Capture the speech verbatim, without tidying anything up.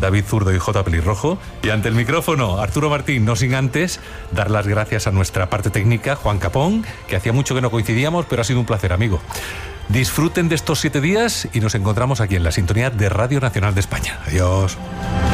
David Zurdo y J. Pelirrojo. Y ante el micrófono, Arturo Martín, no sin antes dar las gracias a nuestra parte técnica, Juan Capón, que hacía mucho que no coincidíamos, pero ha sido un placer, amigo. Disfruten de estos siete días y nos encontramos aquí en la sintonía de Radio Nacional de España. Adiós.